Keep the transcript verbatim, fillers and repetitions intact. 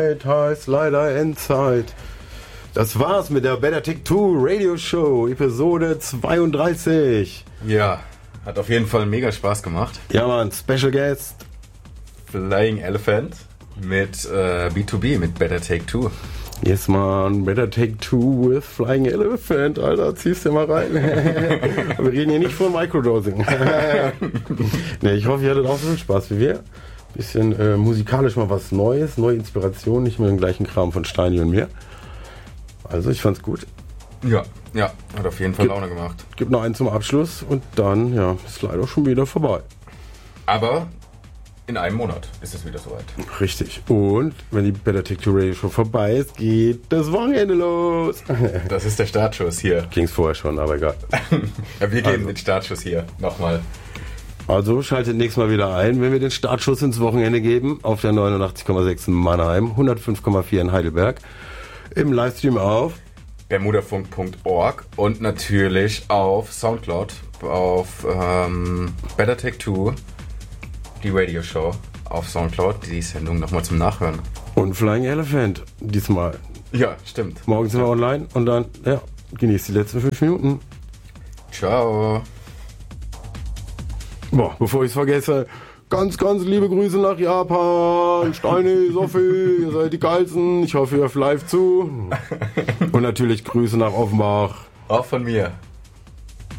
Zeit heißt leider Endzeit. Das war's mit der Better Take Two Radio Show, Episode zweiunddreißig. Ja, hat auf jeden Fall mega Spaß gemacht. Ja, Mann, Special Guest Flying Elephant mit äh, B zwei B, mit Better Take Two. Yes, man, Better Take Two with Flying Elephant, Alter, ziehst du mal rein. Wir reden hier nicht von Microdosing. Nee, ich hoffe, ihr hattet auch so viel Spaß wie wir. Bisschen äh, musikalisch mal was Neues, neue Inspiration, nicht mehr den gleichen Kram von Steini und mir. Also, ich fand's gut. Ja, ja, hat auf jeden Fall Gib, Laune gemacht. Gibt noch einen zum Abschluss und dann, ja, ist leider schon wieder vorbei. Aber in einem Monat ist es wieder soweit. Richtig. Und wenn die Better Take Two Radio Show vorbei ist, geht das Wochenende los. Das ist der Startschuss hier. Ging's vorher schon, aber egal. Ja, wir geben also. den Startschuss hier nochmal. Also schaltet nächstes Mal wieder ein, wenn wir den Startschuss ins Wochenende geben, auf der neunundachtzig Komma sechs in Mannheim, hundertfünf Komma vier in Heidelberg, im Livestream auf bermudafunk punkt org und natürlich auf Soundcloud, auf ähm, Better Take Two, die Radio Show auf Soundcloud, die Sendung nochmal zum Nachhören. Und Flying Elephant diesmal. Ja, stimmt. Morgen sind wir online und dann, ja, genießt die letzten fünf Minuten. Ciao. Boah, bevor ich es vergesse, ganz, ganz liebe Grüße nach Japan. Steini, Sophie, ihr seid die Geilsten. Ich hoffe, ihr hört live zu. Und natürlich Grüße nach Offenbach. Auch von mir.